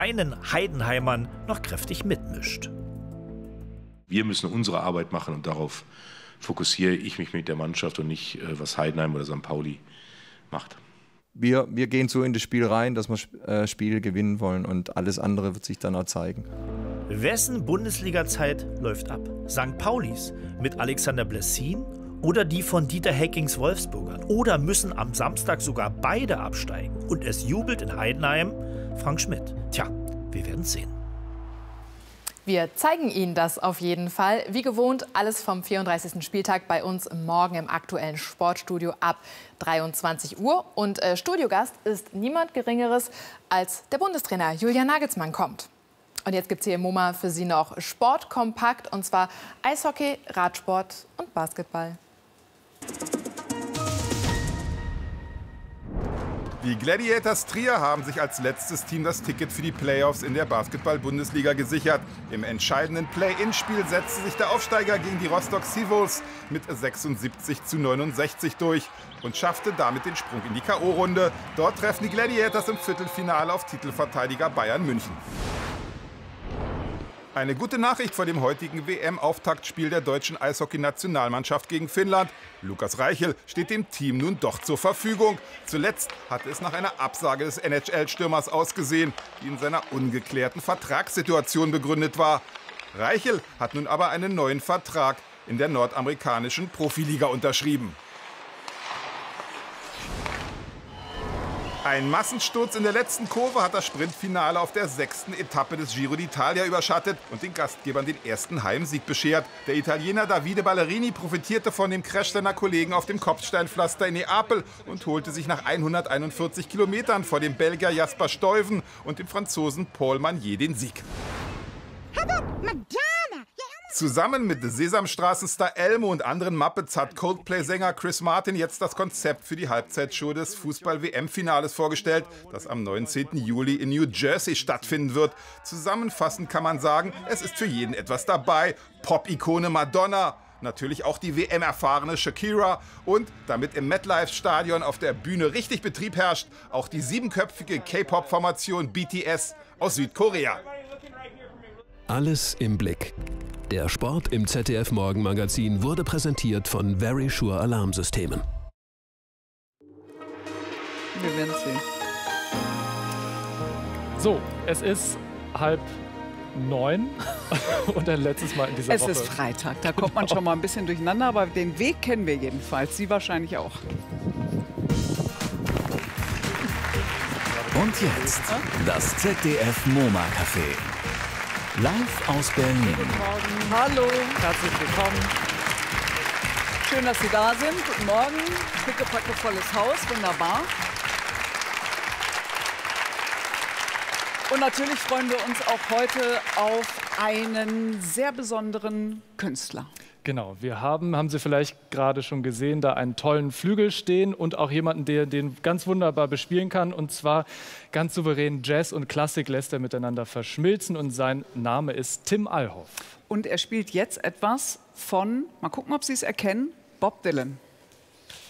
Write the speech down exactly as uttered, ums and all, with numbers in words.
einen Heidenheimern noch kräftig mitmischt. Wir müssen unsere Arbeit machen und darauf fokussiere ich mich mit der Mannschaft und nicht, was Heidenheim oder Sankt Pauli macht. Wir, wir gehen so in das Spiel rein, dass wir äh, Spiele gewinnen wollen und alles andere wird sich dann auch zeigen. Wessen Bundesliga-Zeit läuft ab? Sankt Paulis mit Alexander Blessin oder die von Dieter Heckings Wolfsburgern? Oder müssen am Samstag sogar beide absteigen? Und es jubelt in Heidenheim Frank Schmidt. Tja, wir werden es sehen. Wir zeigen Ihnen das auf jeden Fall. Wie gewohnt, alles vom vierunddreißigsten Spieltag bei uns morgen im aktuellen Sportstudio ab dreiundzwanzig Uhr. Und äh, Studiogast ist niemand Geringeres als der Bundestrainer Julian Nagelsmann kommt. Und jetzt gibt es hier im MoMA für Sie noch Sport kompakt, und zwar Eishockey, Radsport und Basketball. Die Gladiators Trier haben sich als letztes Team das Ticket für die Playoffs in der Basketball-Bundesliga gesichert. Im entscheidenden Play-In-Spiel setzte sich der Aufsteiger gegen die Rostock Seawolves mit sechsundsiebzig zu neunundsechzig durch und schaffte damit den Sprung in die K O-Runde. Dort treffen die Gladiators im Viertelfinale auf Titelverteidiger Bayern München. Eine gute Nachricht vor dem heutigen W M-Auftaktspiel der deutschen Eishockey-Nationalmannschaft gegen Finnland. Lukas Reichel steht dem Team nun doch zur Verfügung. Zuletzt hatte es nach einer Absage des N H L-Stürmers ausgesehen, die in seiner ungeklärten Vertragssituation begründet war. Reichel hat nun aber einen neuen Vertrag in der nordamerikanischen Profiliga unterschrieben. Ein Massensturz in der letzten Kurve hat das Sprintfinale auf der sechsten Etappe des Giro d'Italia überschattet und den Gastgebern den ersten Heimsieg beschert. Der Italiener Davide Ballerini profitierte von dem Crash seiner Kollegen auf dem Kopfsteinpflaster in Neapel und holte sich nach hunderteinundvierzig Kilometern vor dem Belgier Jasper Stuyven und dem Franzosen Paul Magnier den Sieg. Zusammen mit Sesamstraßenstar Elmo und anderen Muppets hat Coldplay-Sänger Chris Martin jetzt das Konzept für die Halbzeitshow des Fußball-W M-Finales vorgestellt, das am neunzehnten Juli in New Jersey stattfinden wird. Zusammenfassend kann man sagen, es ist für jeden etwas dabei. Pop-Ikone Madonna, natürlich auch die W M-erfahrene Shakira und, damit im MetLife-Stadion auf der Bühne richtig Betrieb herrscht, auch die siebenköpfige K-Pop-Formation B T S aus Südkorea. Alles im Blick. Der Sport im Z D F-Morgenmagazin wurde präsentiert von Verisure Alarmsystemen. Wir werden sehen. So, es ist halb neun und ein letztes Mal in dieser es Woche. Es ist Freitag, da kommt man schon mal ein bisschen durcheinander, aber den Weg kennen wir jedenfalls. Sie wahrscheinlich auch. Und jetzt das Z D F-MoMA-Café. Live aus Berlin. Guten Morgen. Hallo. Herzlich willkommen. Schön, dass Sie da sind. Guten Morgen. Pickepacke volles Haus. Wunderbar. Und natürlich freuen wir uns auch heute auf einen sehr besonderen Künstler. Genau, wir haben, haben Sie vielleicht gerade schon gesehen, da einen tollen Flügel stehen und auch jemanden, der den ganz wunderbar bespielen kann. Und zwar ganz souverän Jazz und Klassik lässt er miteinander verschmilzen. Und sein Name ist Tim Allhoff. Und er spielt jetzt etwas von, mal gucken, ob Sie es erkennen, Bob Dylan.